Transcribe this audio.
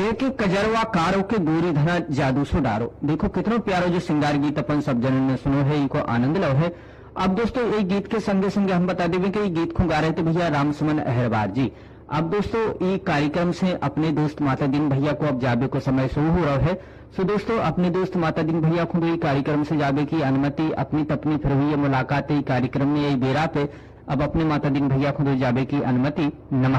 एक एक कजरवा कारो के गोरी धना जादू सो डारो। देखो कितनो प्यारो जो श्रृंगार गीत अपन सब जनन ने सुनो है, इनको आनंद लो है। अब दोस्तों ये गीत के संगे संगे हम बता देवे कि ये गीत को गा रहे थे भैया रामसुमन अहरवार जी। अब दोस्तों ये कार्यक्रम से अपने दोस्त माता दीन भैया को अब जाबे को समय शुरू हो रहा है। सो दोस्तों अपने दोस्त माता दीन भैया को ये कार्यक्रम से जाबे की अनुमति अपनी तपनी फिर हुई मुलाकात कार्यक्रम में यही बेरा पे अब अपने माता दीन भैया को जाबे की अनुमति। नमस्कार।